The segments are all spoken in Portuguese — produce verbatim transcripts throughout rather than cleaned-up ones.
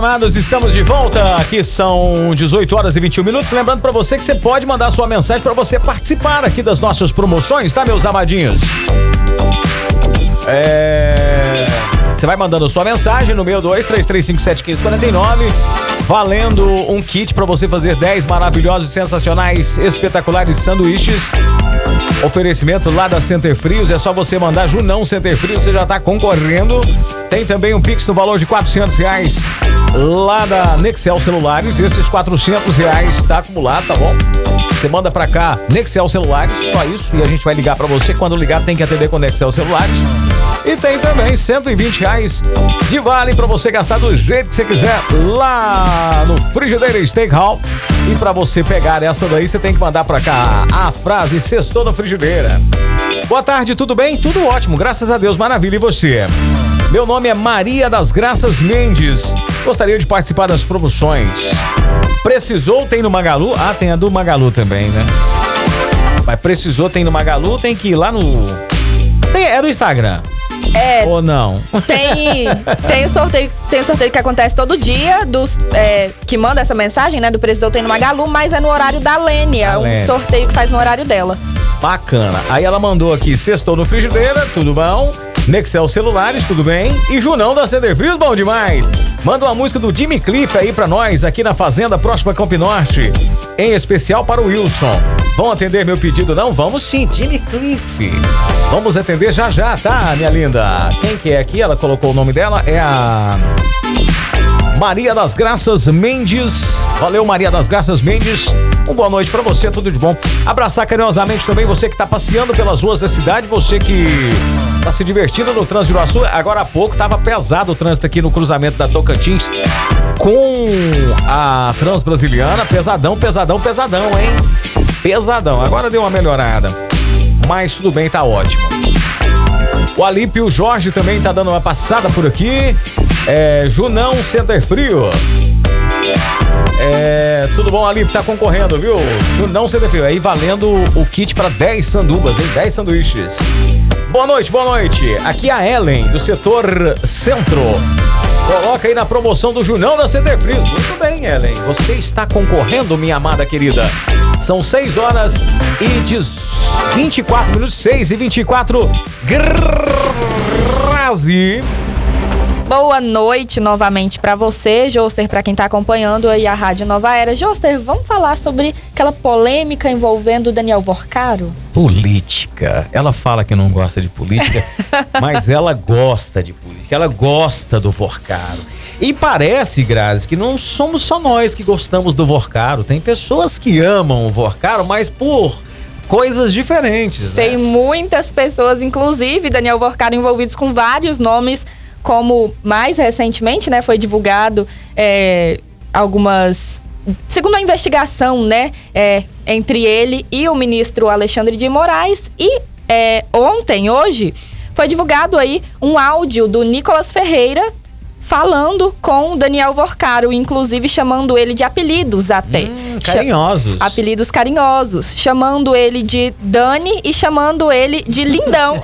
Amados, estamos de volta, aqui são dezoito horas e vinte e um minutos, lembrando pra você que você pode mandar sua mensagem pra você participar aqui das nossas promoções, tá, meus amadinhos? É... Você vai mandando sua mensagem no meu dois três três cinco sete um cinco quatro nove, valendo um kit pra você fazer dez maravilhosos, sensacionais, espetaculares sanduíches. Oferecimento lá da Center Frios, é só você mandar Junão Center Frios, você já tá concorrendo. Tem também um Pix no valor de quatrocentos reais lá da Nexel Celulares, esses quatrocentos reais tá acumulado, tá bom? Você manda pra cá, Nexel Celulares, só isso, e a gente vai ligar pra você. Quando ligar tem que atender com Nexel Celulares. E tem também cento e vinte reais de vale pra você gastar do jeito que você quiser lá no Frigideira Steakhouse. E pra você pegar essa daí, você tem que mandar pra cá a frase "Sextou na Frigideira". Boa tarde, tudo bem? Tudo ótimo, graças a Deus, maravilha. E você? Meu nome é Maria das Graças Mendes. Gostaria de participar das promoções. Precisou, tem no Magalu? Ah, tem a do Magalu também, né? Mas precisou, tem no Magalu, tem que ir lá no... Tem, é no Instagram. É. Ou não? Tem, tem o sorteio, tem o sorteio que acontece todo dia, dos, é, que manda essa mensagem, né? Do Precisou tem no Magalu, mas é no horário da Lênia. É um sorteio que faz no horário dela. Bacana. Aí ela mandou aqui, Sextou no Frigideira, tudo bom? Nexel Celulares, tudo bem? E Junão da Center Frios, bom demais. Manda uma música do Jimmy Cliff aí pra nós, aqui na Fazenda Próxima Campo Norte. Em especial para o Wilson. Vão atender meu pedido, não? Vamos sim, Jimmy Cliff. Vamos atender já já, tá, minha linda? Quem que é aqui? Ela colocou o nome dela, é a... Maria das Graças Mendes. Valeu, Maria das Graças Mendes. Uma boa noite pra você, tudo de bom. Abraçar carinhosamente também você que tá passeando pelas ruas da cidade, você que tá se divertindo no trânsito do Iguaçu. Agora há pouco tava pesado o trânsito aqui no cruzamento da Tocantins com a Transbrasiliana. Pesadão, pesadão, pesadão, hein? Pesadão. Agora deu uma melhorada. Mas tudo bem, tá ótimo. O Alípio Jorge também tá dando uma passada por aqui. É, Junão Center Frio. É, tudo bom, Alípio? Tá concorrendo, viu? Junão Center Frio. Aí valendo o kit para dez sandubas, hein? dez sanduíches. Boa noite, boa noite. Aqui é a Ellen, do setor Centro. Coloca aí na promoção do Junão da Center Frio. Muito bem, Ellen. Você está concorrendo, minha amada querida. São seis horas e vinte e quatro minutos. seis e vinte e quatro. Grazi. Boa noite novamente pra você, Joster, pra quem tá acompanhando aí a Rádio Nova Era. Joster, vamos falar sobre aquela polêmica envolvendo o Daniel Vorcaro? Política. Ela fala que não gosta de política, mas ela gosta de política. Ela gosta do Vorcaro. E parece, Grazi, que não somos só nós que gostamos do Vorcaro. Tem pessoas que amam o Vorcaro, mas por coisas diferentes, né? Tem muitas pessoas, inclusive Daniel Vorcaro, envolvidos com vários nomes, como mais recentemente, né, foi divulgado é, algumas... Segundo a investigação, né, é, entre ele e o ministro Alexandre de Moraes. E é, ontem, hoje, foi divulgado aí um áudio do Nicolas Ferreira falando com o Daniel Vorcaro, inclusive chamando ele de apelidos até. Hum, carinhosos. Ch- apelidos carinhosos. Chamando ele de Dani e chamando ele de Lindão.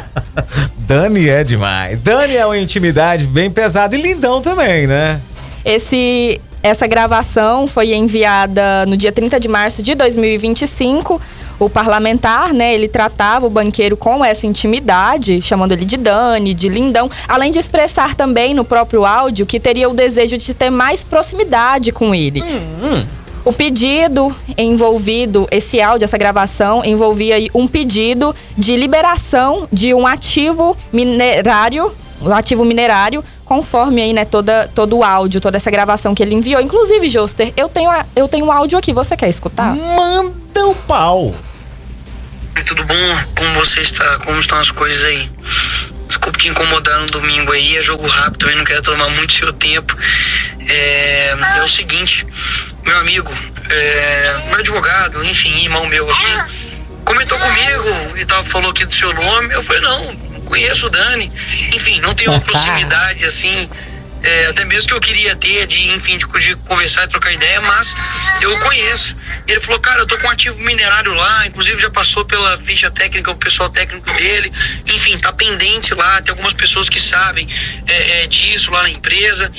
Dani é demais. Dani é uma intimidade bem pesada e Lindão também, né? Esse, essa gravação foi enviada no dia trinta de março de dois mil e vinte e cinco. O parlamentar, né, ele tratava o banqueiro com essa intimidade, chamando ele de Dani, de Lindão, além de expressar também no próprio áudio que teria o desejo de ter mais proximidade com ele. Hum, hum. O pedido envolvido, esse áudio, essa gravação, envolvia um pedido de liberação de um ativo minerário, um ativo minerário, conforme aí, né, toda, todo o áudio, toda essa gravação que ele enviou. Inclusive, Joster, eu tenho, eu tenho um áudio aqui, você quer escutar? Manda o pau! Tudo bom? Como você está? Como estão as coisas aí? Desculpe te incomodar no domingo aí, é jogo rápido, também não quero tomar muito seu tempo. É, é o seguinte, meu amigo, é, meu advogado, enfim, irmão meu aqui, comentou comigo e tal, falou aqui do seu nome. Eu falei, não, não conheço o Dani. Enfim, não tenho uma proximidade assim, é, até mesmo que eu queria ter, de, enfim, de, de conversar e trocar ideia, mas eu o conheço. E ele falou, cara, eu tô com um ativo minerário lá, inclusive já passou pela ficha técnica, o pessoal técnico dele, enfim, tá pendente lá, tem algumas pessoas que sabem é, é, disso lá na empresa.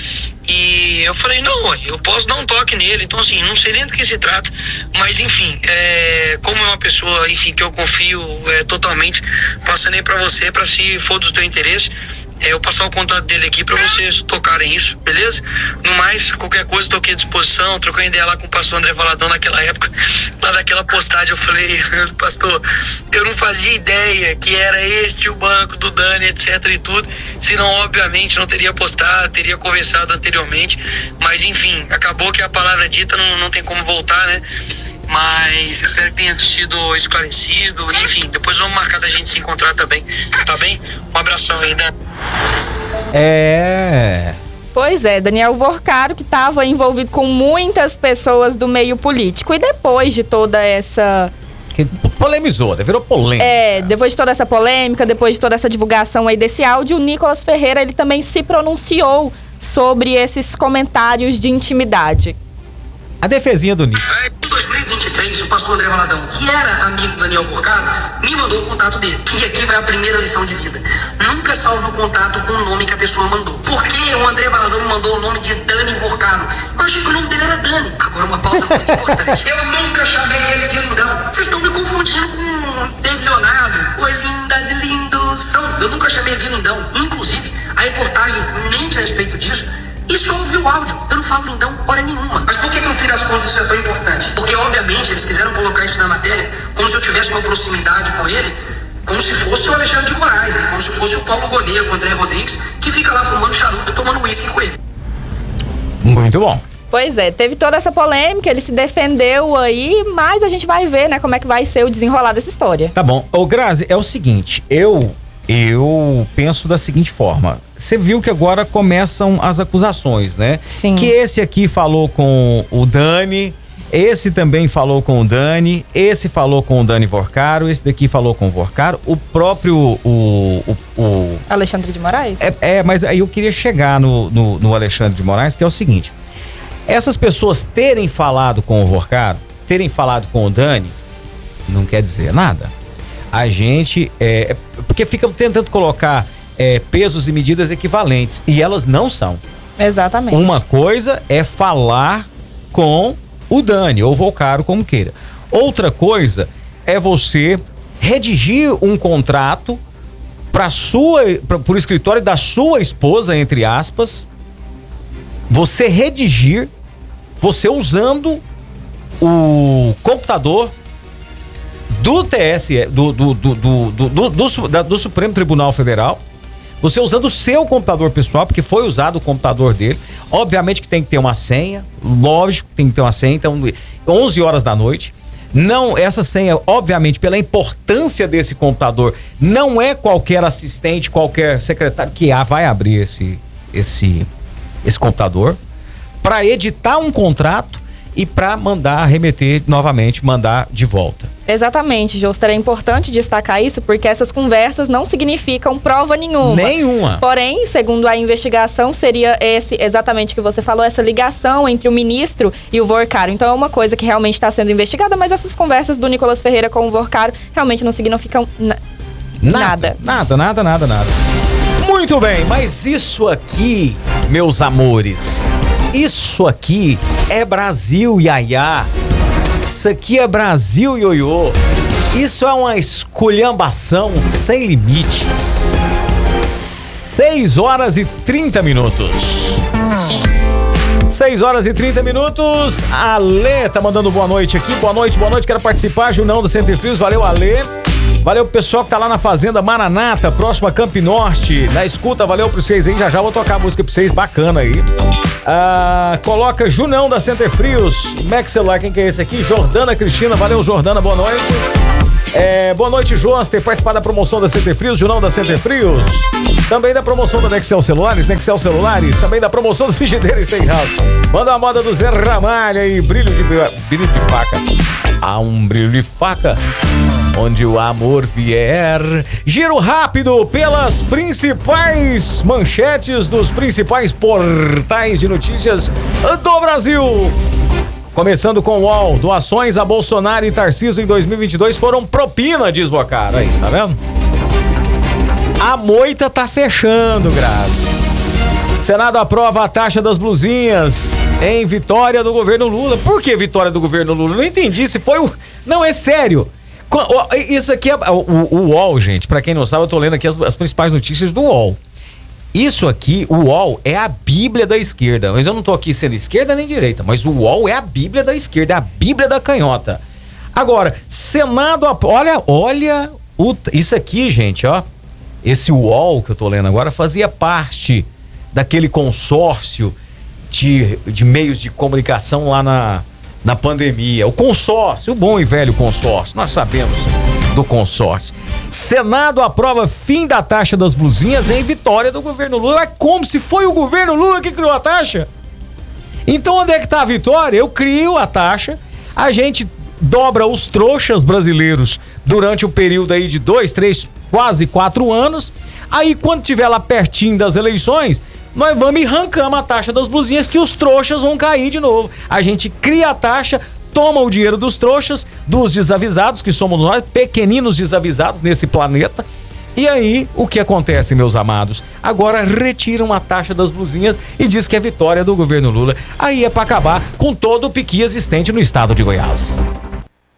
E eu falei, não, eu posso dar um toque nele. Então, assim, não sei nem do que se trata. Mas, enfim, é, como é uma pessoa, enfim, que eu confio é, totalmente, passando aí pra você, pra se for do teu interesse, é, eu passar o contato dele aqui pra vocês tocarem isso, beleza? No mais, qualquer coisa, tô aqui à disposição. Troquei ideia lá com o pastor André Valadão naquela época. Lá naquela postagem eu falei, pastor, eu não fazia ideia que era este o banco do Dani, etc e tudo. Senão, obviamente, não teria postado, teria conversado anteriormente. Mas, enfim, acabou que a palavra dita não, não tem como voltar, né? Mas espero que tenha sido esclarecido. Enfim, depois vamos marcar da gente se encontrar também, tá bem? Um abração aí, Dan. É... Pois é, Daniel Vorcaro, que estava envolvido com muitas pessoas do meio político. E depois de toda essa... Que polemizou, virou polêmica. É, depois de toda essa polêmica, depois de toda essa divulgação aí desse áudio, o Nicolas Ferreira, ele também se pronunciou sobre esses comentários de intimidade. A defesinha do Nico. Em dois mil e vinte e três, o pastor André Valadão, que era amigo do Daniel Vorcaro, me mandou o contato dele. E aqui vai a primeira lição de vida. Nunca salve o contato com o nome que a pessoa mandou. Porque o André Valadão me mandou o nome de Dani Vorcaro. Eu achei que o nome dele era Dani. Agora uma pausa muito importante. Eu nunca chamei ele de lindão. Vocês estão me confundindo com David Leonardo. Oi, lindas e lindos. Não, eu nunca chamei ele de lindão. Inclusive, a reportagem mente a respeito disso. E só ouviu o áudio. Eu não falo lindão hora nenhuma. Mas por que, que no fim das contas isso é tão importante? Porque, obviamente, eles quiseram colocar isso na matéria como se eu tivesse uma proximidade com ele, como se fosse o Alexandre de Moraes, né? Como se fosse o Paulo Gonet, o André Rodrigues, que fica lá fumando charuto e tomando uísque com ele. Muito bom. Pois é, teve toda essa polêmica, ele se defendeu aí, mas a gente vai ver, né, como é que vai ser o desenrolar dessa história. Tá bom. Ô, Grazi, é o seguinte, eu... Eu penso da seguinte forma, você viu que agora começam as acusações, né? Sim. Que esse aqui falou com o Dani, esse também falou com o Dani, esse falou com o Dani Vorcaro, esse daqui falou com o Vorcaro, o próprio, o... o, o Alexandre de Moraes? É, é, mas aí eu queria chegar no, no, no Alexandre de Moraes, que é o seguinte, essas pessoas terem falado com o Vorcaro, terem falado com o Dani, não quer dizer nada. A gente, é, porque ficam tentando colocar é, pesos e medidas equivalentes, e elas não são. Exatamente. Uma coisa é falar com o Dani, ou Vorcaro, como queira. Outra coisa é você redigir um contrato para sua, pra, pro escritório da sua esposa, entre aspas, você redigir, você usando o computador do T S E, do, do, do, do, do, do, do, da, do Supremo Tribunal Federal, você usando o seu computador pessoal, porque foi usado o computador dele. Obviamente que tem que ter uma senha, lógico que tem que ter uma senha, então onze horas da noite. Não, essa senha, obviamente, pela importância desse computador, não é qualquer assistente, qualquer secretário que vai abrir esse, esse, esse computador para editar um contrato e para mandar remeter novamente, mandar de volta. Exatamente, Joster, é importante destacar isso porque essas conversas não significam prova nenhuma. Nenhuma. Porém, segundo a investigação, seria esse exatamente o que você falou, essa ligação entre o ministro e o Vorcaro. Então é uma coisa que realmente está sendo investigada, mas essas conversas do Nicolas Ferreira com o Vorcaro realmente não significam na- nada. Nada, nada, nada, nada. Muito bem, mas isso aqui, meus amores, isso aqui é Brasil, iaiá. Isso aqui é Brasil, ioiô. Isso é uma esculhambação sem limites. seis horas e trinta minutos. seis horas e trinta minutos. A Alê tá mandando boa noite aqui. Boa noite, boa noite. Quero participar. Junão do Centro Frios. Valeu, Alê. Valeu pro pessoal que tá lá na Fazenda Maranata, próximo a Camp Norte. Na escuta, valeu pra vocês aí. Já já vou tocar a música pra vocês, bacana aí. Ah, coloca Junão da Center Frios. Max celular, quem que é esse aqui? Jordana Cristina, valeu Jordana, boa noite. É, boa noite, João, ter participado da promoção da Center Frios, Junão da Center Frios. Também da promoção da Nexel Celulares, Nexel Celulares. Também da promoção do Frigideira Steakhouse. Manda a moda do Zé Ramalho aí, brilho de, brilho de faca. Há um brilho de faca onde o amor vier. Giro rápido pelas principais manchetes dos principais portais de notícias do Brasil. Começando com o U O L, doações a Bolsonaro e Tarcísio em dois mil e vinte e dois foram propina, diz Vorcaro. Aí, tá vendo? A moita tá fechando, Grazi. Senado aprova a taxa das blusinhas em vitória do governo Lula. Por que vitória do governo Lula? Não entendi se foi o... Não, é sério. Isso aqui é... O, o U O L, gente, pra quem não sabe, eu tô lendo aqui as, as principais notícias do U O L. Isso aqui, o U O L, é a bíblia da esquerda. Mas eu não tô aqui sendo esquerda nem direita, mas o U O L é a bíblia da esquerda, é a bíblia da canhota. Agora, Senado... Olha, olha... O, isso aqui, gente, ó. Esse U O L que eu tô lendo agora fazia parte daquele consórcio de, de meios de comunicação lá na, na pandemia. O consórcio, o bom e velho consórcio. Nós sabemos do consórcio. Senado aprova fim da taxa das blusinhas em vitória do governo Lula. É como se foi o governo Lula que criou a taxa. Então onde é que tá a vitória? Eu crio a taxa, a gente dobra os trouxas brasileiros durante um período aí de dois, três, quase quatro anos. Aí quando tiver lá pertinho das eleições, nós vamos e arrancamos a taxa das blusinhas que os trouxas vão cair de novo. A gente cria a taxa, toma o dinheiro dos trouxas, dos desavisados, que somos nós, pequeninos desavisados nesse planeta. E aí, o que acontece, meus amados? Agora retiram a taxa das blusinhas e diz que é vitória do governo Lula. Aí é pra acabar com todo o piqui existente no estado de Goiás.